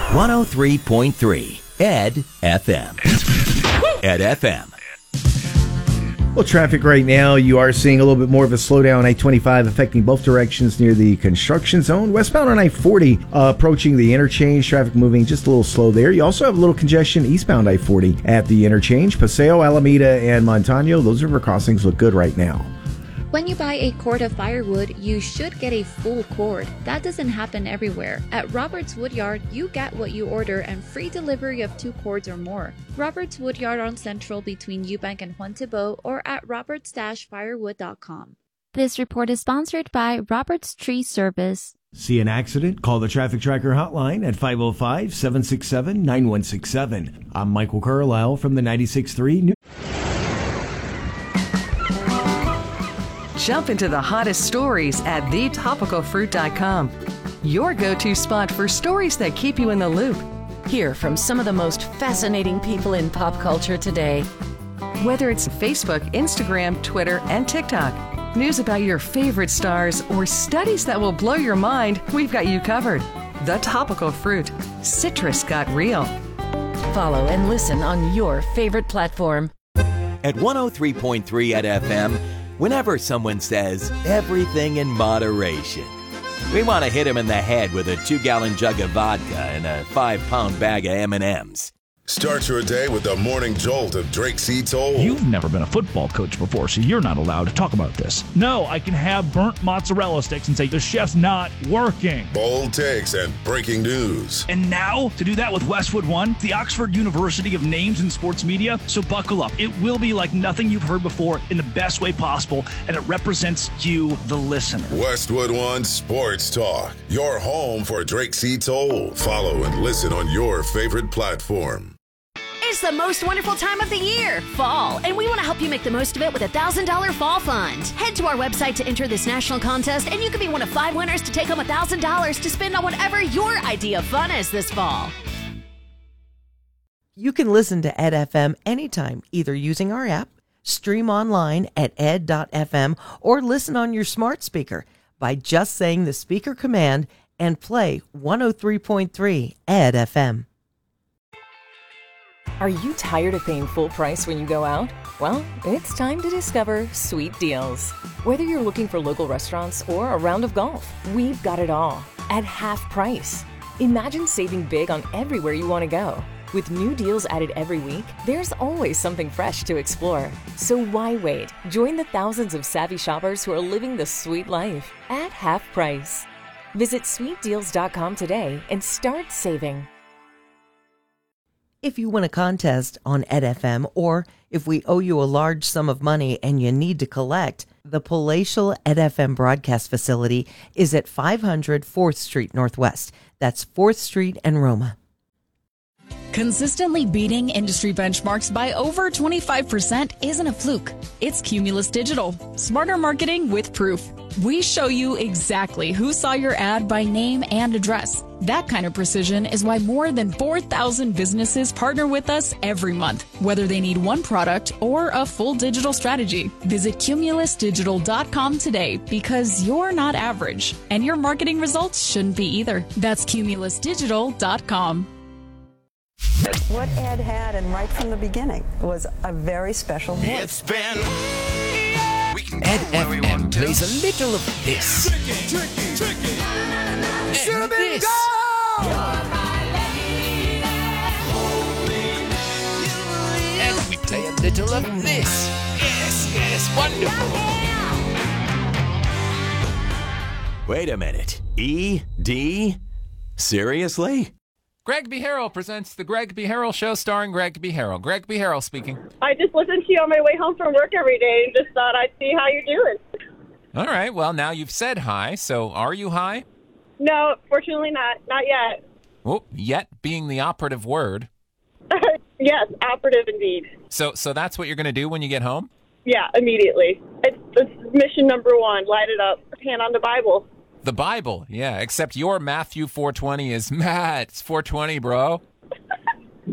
103.3 Ed FM. Ed FM. Well, traffic right now, you are seeing a little bit more of a slowdown on I-25 affecting both directions near the construction zone. Westbound on I-40 approaching the interchange, traffic moving just a little slow there. You also have a little congestion eastbound I-40 at the interchange. Paseo, Alameda, and Montano, those river crossings look good right now. When you buy a cord of firewood, you should get a full cord. That doesn't happen everywhere. At Roberts Woodyard, you get what you order and free delivery of 2 cords or more. Roberts Woodyard on Central between Eubank and Juan Thibaut or at roberts-firewood.com. This report is sponsored by Roberts Tree Service. See an accident? Call the Traffic Tracker hotline at 505-767-9167. I'm Michael Carlisle from the 96.3 News. Jump into the hottest stories at thetopicalfruit.com. Your go-to spot for stories that keep you in the loop. Hear from some of the most fascinating people in pop culture today. Whether it's Facebook, Instagram, Twitter, and TikTok, news about your favorite stars, or studies that will blow your mind, we've got you covered. The Topical Fruit. Citrus got real. Follow and listen on your favorite platform. At 103.3 Ed FM, whenever someone says everything in moderation, we want to hit them in the head with a 2-gallon jug of vodka and a 5-pound bag of M&Ms. Start your day with the morning jolt of Drake C. Toll. You've never been a football coach before, so you're not allowed to talk about this. No, I can have burnt mozzarella sticks and say the chef's not working. Bold takes and breaking news. And now, to do that with Westwood One, the Oxford University of Names in Sports Media. So buckle up. It will be like nothing you've heard before in the best way possible, and it represents you, the listener. Westwood One Sports Talk. Your home for Drake C. Toll. Follow and listen on your favorite platform. It's the most wonderful time of the year, fall, and we want to help you make the most of it with a $1,000 fall fund. Head to our website to enter this national contest, and you could be one of 5 winners to take home $1,000 to spend on whatever your idea of fun is this fall. You can listen to Ed FM anytime, either using our app, stream online at ed.fm, or listen on your smart speaker by just saying the speaker command and play 103.3 Ed FM. Are you tired of paying full price when you go out? Well, it's time to discover Sweet Deals. Whether you're looking for local restaurants or a round of golf, we've got it all at half price. Imagine saving big on everywhere you want to go. With new deals added every week, there's always something fresh to explore. So why wait? Join the thousands of savvy shoppers who are living the sweet life at half price. Visit sweetdeals.com today and start saving. If you win a contest on Ed FM, or if we owe you a large sum of money and you need to collect, the Palatial Ed FM broadcast facility is at 500 4th Street Northwest. That's 4th Street and Roma. Consistently beating industry benchmarks by over 25% isn't a fluke. It's Cumulus Digital. Smarter marketing with proof. We show you exactly who saw your ad by name and address. That kind of precision is why more than 4,000 businesses partner with us every month, whether they need one product or a full digital strategy. Visit cumulusdigital.com today, because you're not average, and your marketing results shouldn't be either. That's cumulusdigital.com. What Ed had, and right from the beginning, was a very special voice. It's been Ed FM plays a little of this. And this. And we play a little of this. Yes, wonderful. Wait a minute. E.D.? Seriously? Greg B. Harrell presents The Greg B. Harrell Show, starring Greg B. Harrell. Greg B. Harrell speaking. I just listen to you on my way home from work every day and just thought I'd see how you're doing. All right, well, now you've said hi, so are you high? No, fortunately not. Not yet. Oh, yet being the operative word. Yes, operative indeed. So that's what you're going to do when you get home? Yeah, immediately. It's mission number 1. Light it up. Hand on the Bible. The Bible, yeah, except your Matthew 4:20 is, it's 4:20, bro.